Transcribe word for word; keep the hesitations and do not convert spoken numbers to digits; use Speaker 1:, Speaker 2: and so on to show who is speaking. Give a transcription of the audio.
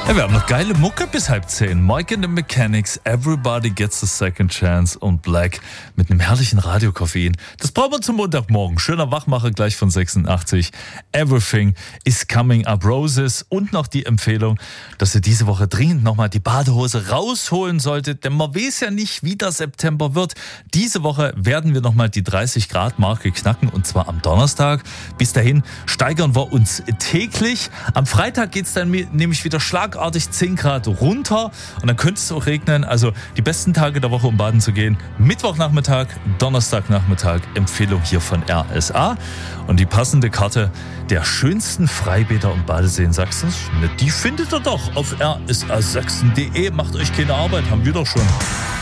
Speaker 1: Ja, wir haben noch geile Mucke bis halb zehn. Mike and the Mechanics, Everybody Gets a Second Chance und Black mit einem herrlichen Radiokoffein. Das brauchen wir zum Montagmorgen. Schöner Wachmacher gleich von sechsundachtzig. Everything is coming up Roses. Und noch die Empfehlung, dass ihr diese Woche dringend nochmal die Badehose rausholen solltet, denn man weiß ja nicht, wie der September wird. Diese Woche werden wir nochmal die dreißig Grad Marke knacken und zwar am Donnerstag. Bis dahin steigern wir uns täglich. Am Freitag geht es dann nämlich wieder schlagartig zehn Grad runter und dann könnte es auch regnen. Also die besten Tage der Woche, um baden zu gehen. Mittwochnachmittag, Donnerstagnachmittag, Empfehlung hier von R S A. Und die passende Karte der schönsten Freibäder und Badeseen Sachsens, die findet ihr doch auf r s a sachsen punkt d e. Macht euch keine Arbeit, haben wir doch schon.